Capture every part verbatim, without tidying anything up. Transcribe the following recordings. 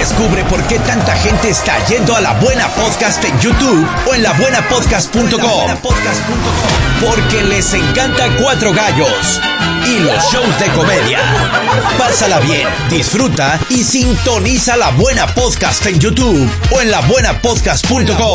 Descubre por qué tanta gente está yendo a La Buena Podcast en YouTube o en la buena podcast punto com. Porque les encanta Cuatro Gallos y los shows de comedia. Pásala bien, disfruta y sintoniza La Buena Podcast en YouTube o en la buena podcast punto com.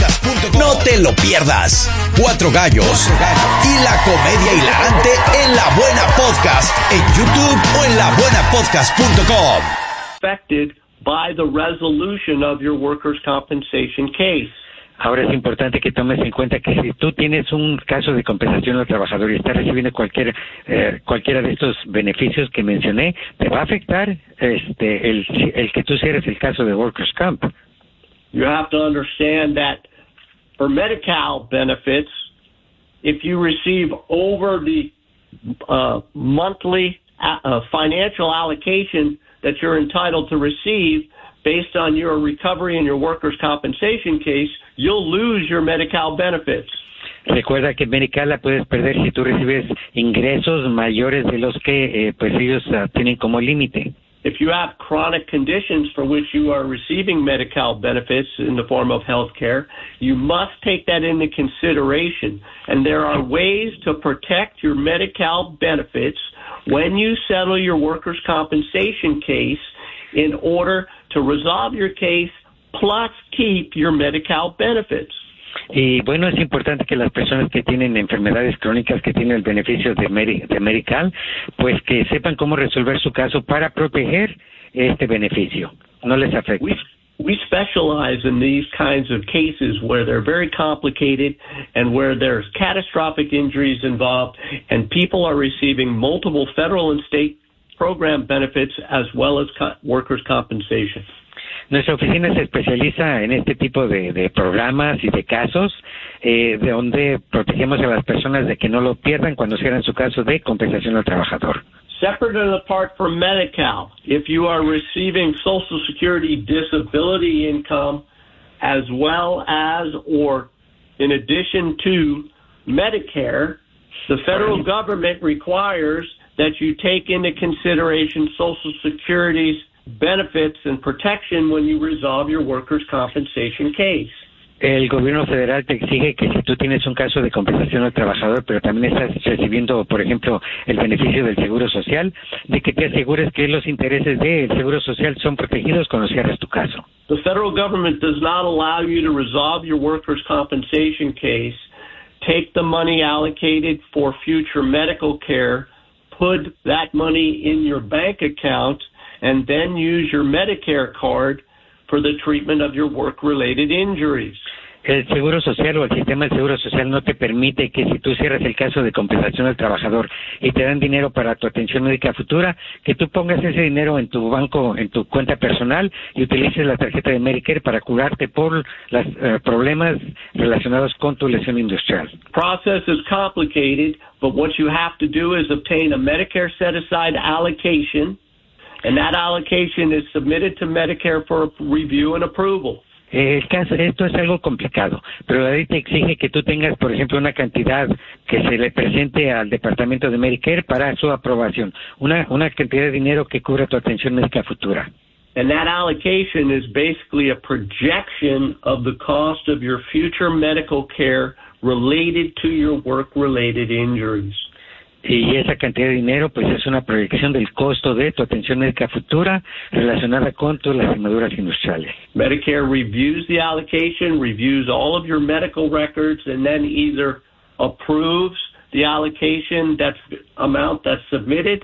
No te lo pierdas. Cuatro Gallos y la comedia hilarante en La Buena Podcast en YouTube o en la buena podcast punto com. Affected by the resolution of your workers' compensation case. Ahora es importante que tomes en cuenta que si tú tienes un caso de compensación al trabajador y estás recibiendo cualquier eh, cualquiera de estos beneficios que mencioné, te va a afectar este el el que tú cierres el caso de workers' comp. You have to understand that for Medi-Cal benefits, if you receive over the uh, monthly uh, financial allocation that you're entitled to receive based on your recovery in your workers' compensation case, you'll lose your Medi-Cal benefits. Recuerda que Medi-Cal la puedes perder si tú recibes ingresos mayores de los que eh, pues ellos uh, tienen como límite. If you have chronic conditions for which you are receiving Medi-Cal benefits in the form of health care, you must take that into consideration. And there are ways to protect your Medi-Cal benefits when you settle your workers' compensation case in order to resolve your case plus keep your Medi-Cal benefits. Y bueno, es importante que las personas que tienen enfermedades crónicas, que tienen el beneficio de, Medi- de Medi-Cal, pues que sepan cómo resolver su caso para proteger este beneficio, no les afecte. We, we specialize in these kinds of cases where they're very complicated and where there's catastrophic injuries involved and people are receiving multiple federal and state program benefits as well as co- workers' compensation. Nuestra oficina se especializa en este tipo de, de programas y de casos, eh, de donde protegemos a las personas de que no lo pierdan cuando cierran su caso de compensación al trabajador. Separate and apart from Medi-Cal, if you are receiving Social Security disability income as well as or in addition to Medicare, the federal government requires that you take into consideration Social Security's benefits and protection when you resolve your workers' compensation case. El gobierno federal te exige que si tú tienes un caso de compensación al trabajador, pero también estás recibiendo, por ejemplo, el beneficio del Seguro Social, de que te asegures que los intereses del Seguro Social son protegidos cuando cierres tu caso. The federal government does not allow you to resolve your workers' compensation case, take the money allocated for future medical care, put that money in your bank account, and then use your Medicare card for the treatment of your work-related injuries. El Seguro Social o el sistema del Seguro Social no te permite que si tú cierras el caso de compensación al trabajador y te dan dinero para tu atención médica futura, que tú pongas ese dinero en tu banco, en tu cuenta personal y utilices la tarjeta de Medicare para curarte por los uh, problemas relacionados con tu lesión industrial. Process is complicated, but what you have to do is obtain a Medicare set-aside allocation, and that allocation is submitted to Medicare for review and approval. El caso, esto es algo complicado, pero la ley te exige que tú tengas, por ejemplo, una cantidad que se le presente al departamento de Medicare para su aprobación, una, una cantidad de dinero que cubra tu atención médica futura. And that allocation is basically a projection of the cost of your future medical care related to your work-related injuries. Y esa cantidad de dinero, pues, es una proyección del costo de tu atención médica futura relacionada con tus lastimaduras industriales. Medicare reviews the allocation, reviews all of your medical records, and then either approves the allocation, that's amount that's submitted,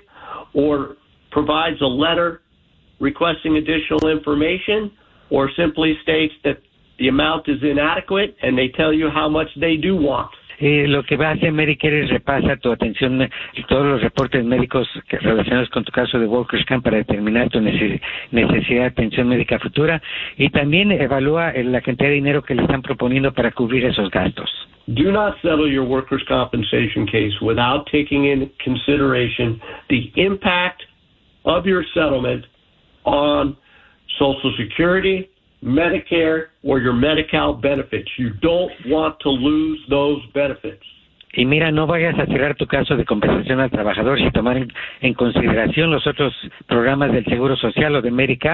or provides a letter requesting additional information, or simply states that the amount is inadequate, and they tell you how much they do want. Eh, lo que va a hacer Medicare es repasa tu atención, todos los reportes médicos que, relacionados con tu caso de Workers' Comp para determinar tu nece- necesidad de atención médica futura y también evalúa eh, la cantidad de dinero que le están proponiendo para cubrir esos gastos. Do not settle your workers' compensation case without taking in consideration the impact of your settlement on Social Security, Medicare, or your Medi-Cal benefits. You don't want to lose those benefits. Y mira, no vayas a cerrar tu caso de compensación al trabajador sin tomar en, en consideración los otros programas del Seguro Social o de Medi-Cal